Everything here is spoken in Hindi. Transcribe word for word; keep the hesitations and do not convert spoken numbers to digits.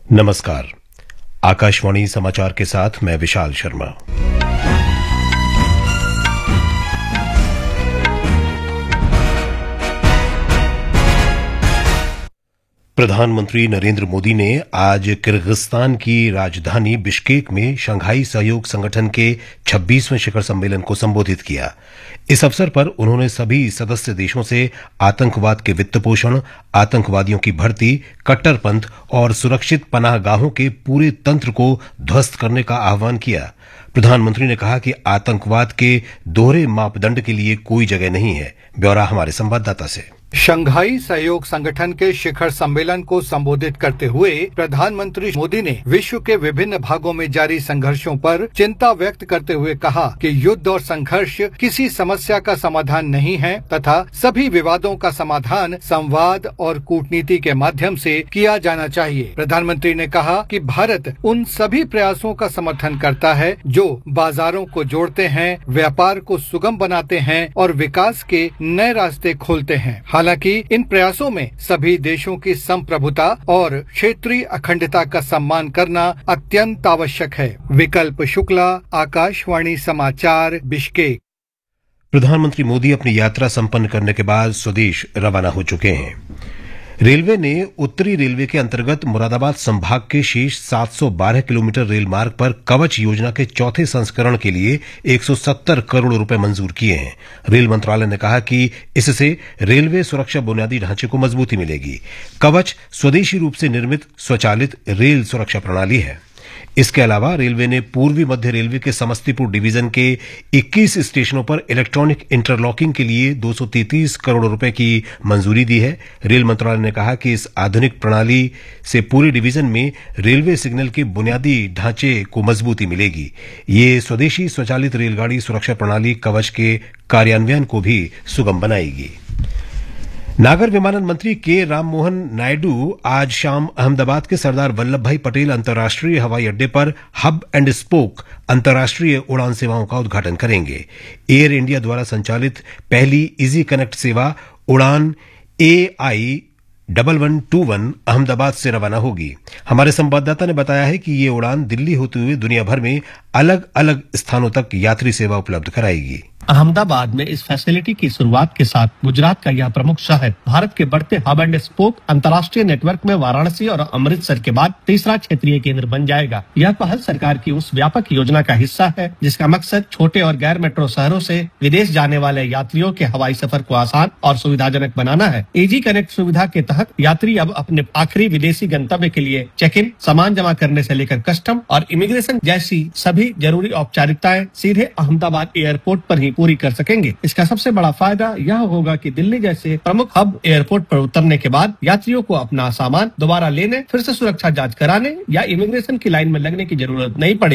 नमस्कार। आकाशवाणी समाचार के साथ मैं विशाल शर्मा। प्रधानमंत्री नरेंद्र मोदी ने आज किर्गिस्तान की राजधानी बिश्केक में शंघाई सहयोग संगठन के छब्बीसवें शिखर सम्मेलन को संबोधित किया। इस अवसर पर उन्होंने सभी सदस्य देशों से आतंकवाद के वित्तपोषण, आतंकवादियों की भर्ती, कट्टरपंथ और सुरक्षित पनाहगाहों के पूरे तंत्र को ध्वस्त करने का आह्वान किया। प्रधानमंत्री ने कहा कि आतंकवाद के दोहरे मापदंड के लिए कोई जगह नहीं है। ब्यौरा हमारे संवाददाता से। शंघाई सहयोग संगठन के शिखर सम्मेलन को संबोधित करते हुए प्रधानमंत्री मोदी ने विश्व के विभिन्न भागों में जारी संघर्षों पर चिंता व्यक्त करते हुए कहा कि युद्ध और संघर्ष किसी समस्या का समाधान नहीं है तथा सभी विवादों का समाधान संवाद और कूटनीति के माध्यम से किया जाना चाहिए। प्रधानमंत्री ने कहा कि भारत उन सभी प्रयासों का समर्थन करता है जो बाजारों को जोड़ते हैं, व्यापार को सुगम बनाते हैं और विकास के नए रास्ते खोलते हैं। हालांकि इन प्रयासों में सभी देशों की संप्रभुता और क्षेत्रीय अखंडता का सम्मान करना अत्यंत आवश्यक है। विकल्प शुक्ला, आकाशवाणी समाचार, बिश्केक। प्रधानमंत्री मोदी अपनी यात्रा संपन्न करने के बाद स्वदेश रवाना हो चुके हैं। रेलवे ने उत्तरी रेलवे के अंतर्गत मुरादाबाद संभाग के शेष सात सौ बारह किलोमीटर रेल मार्ग पर कवच योजना के चौथे संस्करण के लिए एक सौ सत्तर करोड़ रुपए मंजूर किए हैं। रेल मंत्रालय ने कहा कि इससे रेलवे सुरक्षा बुनियादी ढांचे को मजबूती मिलेगी। कवच स्वदेशी रूप से निर्मित स्वचालित रेल सुरक्षा प्रणाली है। इसके अलावा रेलवे ने पूर्वी मध्य रेलवे के समस्तीपुर डिवीजन के इक्कीस स्टेशनों पर इलेक्ट्रॉनिक इंटरलॉकिंग के लिए दो सौ तैंतीस करोड़ रुपए की मंजूरी दी है। रेल मंत्रालय ने कहा कि इस आधुनिक प्रणाली से पूरे डिवीजन में रेलवे सिग्नल के बुनियादी ढांचे को मजबूती मिलेगी। ये स्वदेशी स्वचालित रेलगाड़ी सुरक्षा प्रणाली कवच के कार्यान्वयन को भी सुगम बनाएगी। नागर विमानन मंत्री के राममोहन नायडू आज शाम अहमदाबाद के सरदार वल्लभ भाई पटेल अंतर्राष्ट्रीय हवाई अड्डे पर हब एंड स्पोक अंतर्राष्ट्रीय उड़ान सेवाओं का उद्घाटन करेंगे। एयर इंडिया द्वारा संचालित पहली इजी कनेक्ट सेवा उड़ान ए I double one two one Ahmedabad से रवाना होगी। हमारे संवाददाता ने बताया है कि ये उड़ान दिल्ली होते हुए दुनिया भर में अलग अलग स्थानों तक यात्री सेवा उपलब्ध कराएगी। अहमदाबाद में इस फैसिलिटी की शुरुआत के साथ गुजरात का यह प्रमुख शहर भारत के बढ़ते हब एंड स्पोक अंतर्राष्ट्रीय नेटवर्क में वाराणसी और अमृतसर के बाद तीसरा क्षेत्रीय केंद्र बन जाएगा। यह पहल सरकार की उस व्यापक योजना का हिस्सा है जिसका मकसद छोटे और गैर मेट्रो शहरों से विदेश जाने वाले यात्रियों के हवाई सफर को आसान और सुविधाजनक बनाना है। इजी कनेक्ट सुविधा के तहत यात्री अब अपने आखिरी विदेशी गंतव्य के लिए चेक इन, सामान जमा करने से लेकर कस्टम और इमिग्रेशन जैसी सभी जरूरी औपचारिकताएं सीधे अहमदाबाद एयरपोर्ट पर ही पूरी कर सकेंगे। इसका सबसे बड़ा फायदा यह होगा कि दिल्ली जैसे प्रमुख हब एयरपोर्ट पर उतरने के बाद यात्रियों को अपना सामान दोबारा लेने, फिर से सुरक्षा जांच कराने या इमिग्रेशन की लाइन में लगने की जरूरत नहीं पड़ेगी।